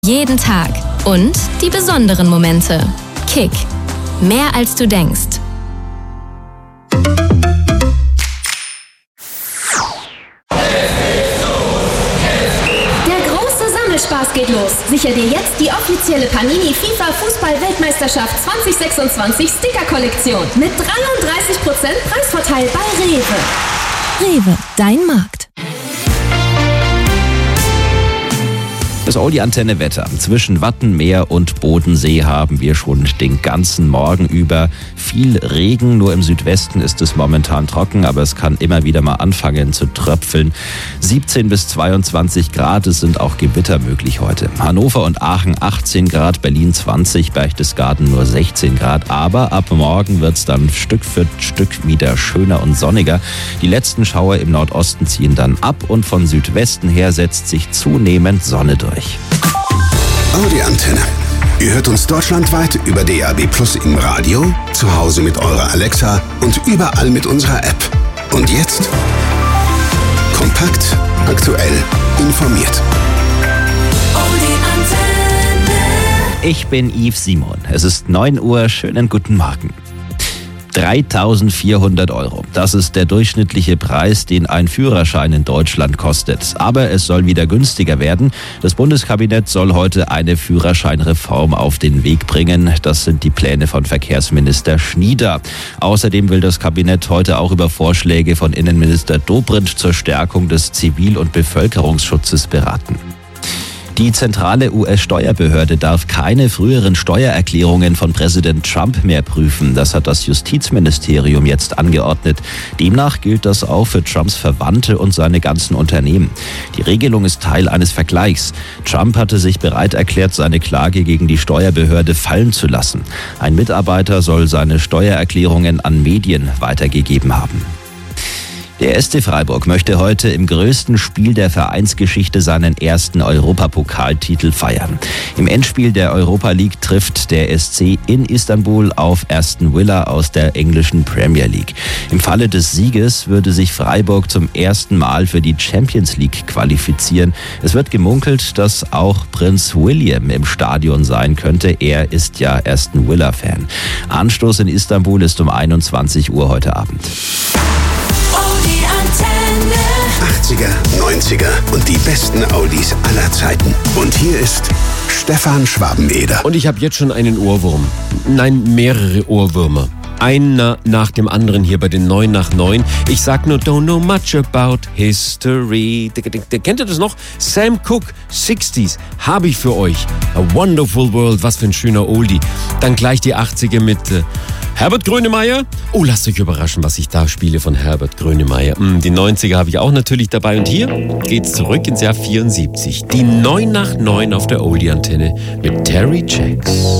Jeden Tag. Und die besonderen Momente. Kick. Mehr als du denkst. Der große Sammelspaß geht los. Sicher dir jetzt die offizielle Panini FIFA Fußball-Weltmeisterschaft 2026 Sticker-Kollektion mit 33% Preisvorteil bei Rewe. Rewe, dein Markt. Das Oldie-Antenne-Wetter. Zwischen Wattenmeer und Bodensee haben wir schon den ganzen Morgen über viel Regen. Nur im Südwesten ist es momentan trocken, aber es kann immer wieder mal anfangen zu tröpfeln. 17 bis 22 Grad, es sind auch Gewitter möglich heute. Hannover und Aachen 18 Grad, Berlin 20, Berchtesgaden nur 16 Grad. Aber ab morgen wird es dann Stück für Stück wieder schöner und sonniger. Die letzten Schauer im Nordosten ziehen dann ab und von Südwesten her setzt sich zunehmend Sonne durch. Audi-Antenne. Ihr hört uns deutschlandweit über DAB+ im Radio, zu Hause mit eurer Alexa und überall mit unserer App. Und jetzt kompakt, aktuell, informiert. Ich bin Yves Simon. Es ist 9 Uhr. Schönen guten Morgen. 3.400 €. Das ist der durchschnittliche Preis, den ein Führerschein in Deutschland kostet. Aber es soll wieder günstiger werden. Das Bundeskabinett soll heute eine Führerscheinreform auf den Weg bringen. Das sind die Pläne von Verkehrsminister Schnieder. Außerdem will das Kabinett heute auch über Vorschläge von Innenminister Dobrindt zur Stärkung des Zivil- und Bevölkerungsschutzes beraten. Die zentrale US-Steuerbehörde darf keine früheren Steuererklärungen von Präsident Trump mehr prüfen. Das hat das Justizministerium jetzt angeordnet. Demnach gilt das auch für Trumps Verwandte und seine ganzen Unternehmen. Die Regelung ist Teil eines Vergleichs. Trump hatte sich bereit erklärt, seine Klage gegen die Steuerbehörde fallen zu lassen. Ein Mitarbeiter soll seine Steuererklärungen an Medien weitergegeben haben. Der SC Freiburg möchte heute im größten Spiel der Vereinsgeschichte seinen ersten Europapokaltitel feiern. Im Endspiel der Europa League trifft der SC in Istanbul auf Aston Villa aus der englischen Premier League. Im Falle des Sieges würde sich Freiburg zum ersten Mal für die Champions League qualifizieren. Es wird gemunkelt, dass auch Prinz William im Stadion sein könnte. Er ist ja Aston Villa-Fan. Anstoß in Istanbul ist um 21 Uhr heute Abend. 80er, 90er und die besten Oldies aller Zeiten. Und hier ist Stefan Schwabeneder. Und ich habe jetzt schon einen Ohrwurm. Nein, mehrere Ohrwürmer. Einer nach dem anderen hier bei den 9 nach 9. Ich sag nur, don't know much about history. Kennt ihr das noch? Sam Cooke, 60s, habe ich für euch. A Wonderful World, was für ein schöner Oldie. Dann gleich die 80er mit Herbert Grönemeyer. Oh, lasst euch überraschen, was ich da spiele von Herbert Grönemeyer. Die 90er habe ich auch natürlich dabei. Und hier geht's zurück ins Jahr 74. Die 9 nach 9 auf der Oldie-Antenne mit Terry Jacks.